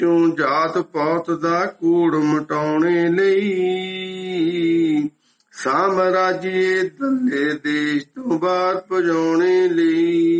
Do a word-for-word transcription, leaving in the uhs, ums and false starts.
ਕਿਉਂ ਜਾਤ ਪਾਤ ਦਾ ਕੂੜ ਮਟਾਉਣੇ ਲਈ। ਸਾਮਰਾਜੀਏ ਦਲੇ ਦੇਸ਼ ਤੋਂ ਬਾਹਰ ਭਜਾਉਣੇ ਲਈ।